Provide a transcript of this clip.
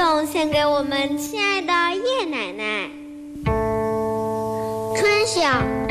送献给我们亲爱的叶奶奶。 春晓